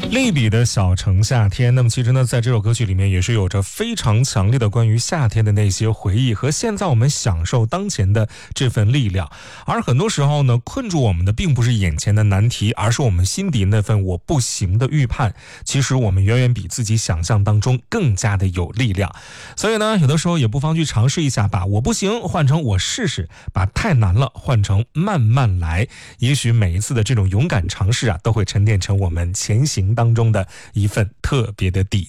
利比的小城夏天，那么其实呢，在这首歌曲里面也是有着非常强烈的关于夏天的那些回忆和现在我们享受当前的这份力量。而很多时候呢，困住我们的并不是眼前的难题，而是我们心底那份我不行的预判。其实我们远远比自己想象当中更加的有力量。所以呢，有的时候也不妨去尝试一下，把我不行换成我试试，把太难了换成慢慢来。也许每一次的这种勇敢尝试啊，都会沉淀成我们前行当中的一份特别的底